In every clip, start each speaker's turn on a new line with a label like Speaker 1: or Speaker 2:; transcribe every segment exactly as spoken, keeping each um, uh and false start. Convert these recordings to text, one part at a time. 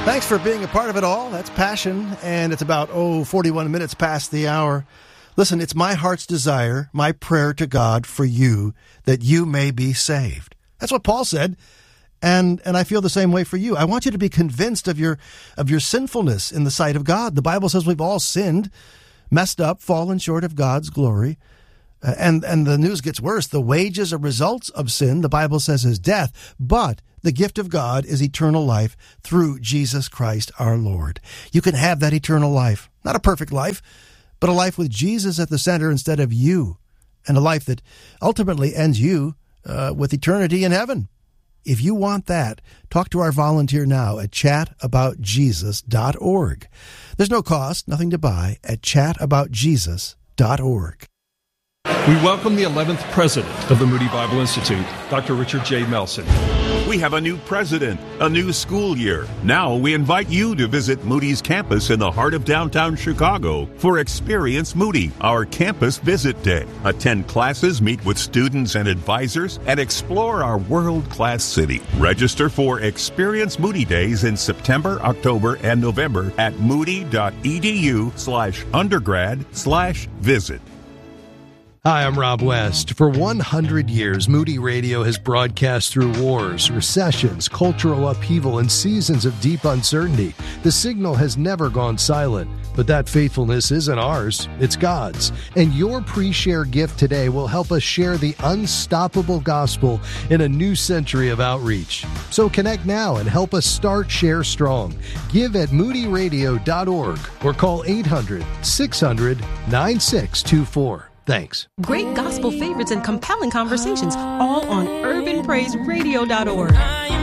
Speaker 1: Thanks for being a part of it all. That's Passion, and it's about, oh, forty-one minutes past the hour. Listen, it's my heart's desire, my prayer to God for you, that you may be saved. That's what Paul said, and and I feel the same way for you. I want you to be convinced of your of your sinfulness in the sight of God. The Bible says we've all sinned, messed up, fallen short of God's glory. Uh, and, and the news gets worse. The wages or results of sin, the Bible says, is death. But the gift of God is eternal life through Jesus Christ our Lord. You can have that eternal life. Not a perfect life, but a life with Jesus at the center instead of you. And a life that ultimately ends you uh, with eternity in heaven. If you want that, talk to our volunteer now at chat about jesus dot org. There's no cost, nothing to buy, at chat about jesus dot org.
Speaker 2: We welcome the eleventh president of the Moody Bible Institute, Doctor Richard J. Melson.
Speaker 3: We have a new president, a new school year. Now we invite you to visit Moody's campus in the heart of downtown Chicago for Experience Moody, our campus visit day. Attend classes, meet with students and advisors, and explore our world-class city. Register for Experience Moody Days in September, October, and November at moody.edu slash undergrad slash visit.
Speaker 4: Hi, I'm Rob West. For one hundred years, Moody Radio has broadcast through wars, recessions, cultural upheaval, and seasons of deep uncertainty. The signal has never gone silent, but that faithfulness isn't ours, it's God's. And your pre-share gift today will help us share the unstoppable gospel in a new century of outreach. So connect now and help us start Share Strong. Give at moody radio dot org or call eight hundred, six hundred, nine six two four. Thanks.
Speaker 5: Great gospel favorites and compelling conversations, all on urban praise radio dot org.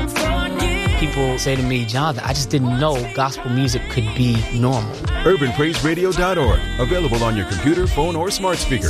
Speaker 6: People say to me, Jonathan, I just didn't know gospel music could be normal.
Speaker 3: urban praise radio dot org. Available on your computer, phone, or smart speaker.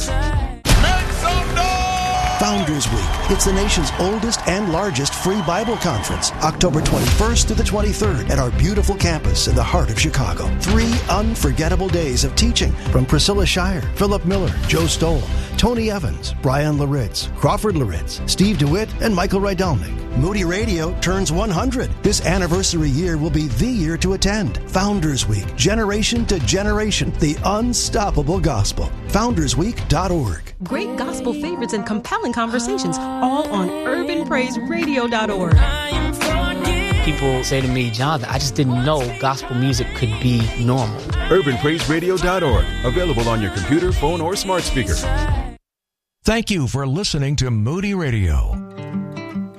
Speaker 1: Founders Week. It's the nation's oldest and largest free Bible conference, October twenty-first to the twenty-third at our beautiful campus in the heart of Chicago. Three unforgettable days of teaching from Priscilla Shire, Philip Miller, Joe Stoll, Tony Evans, Brian Laritz, Crawford Laritz, Steve DeWitt, and Michael Rydelnik. Moody Radio turns one hundred. This anniversary year will be the year to attend. Founders Week, generation to generation, the unstoppable gospel. founders week dot org.
Speaker 5: Great gospel favorites and compelling conversations, all on urban praise radio dot org.
Speaker 6: People say to me, Jonathan, I just didn't know gospel music could be normal.
Speaker 3: urban praise radio dot org. Available on your computer, phone, or smart speaker.
Speaker 7: Thank you for listening to Moody Radio.